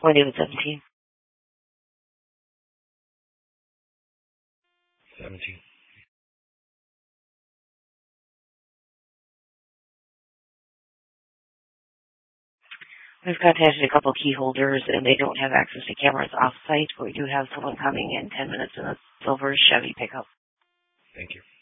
17. 17. We've contacted a couple key holders, and they don't have access to cameras off-site, but we do have someone coming in 10 minutes in a silver Chevy pickup. Thank you.